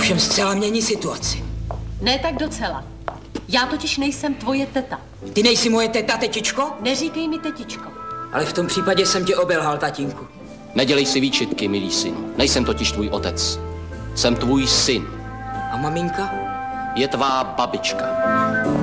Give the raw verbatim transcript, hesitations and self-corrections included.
ovšem zcela mění situaci. Ne tak docela. Já totiž nejsem tvoje teta. Ty nejsi moje teta, tetičko? Neříkej mi tetičko. Ale v tom případě jsem tě obelhal, tatínku. Nedělej si výčitky, milý syn. Nejsem totiž tvůj otec. Jsem tvůj syn. A maminka? Je tvá babička.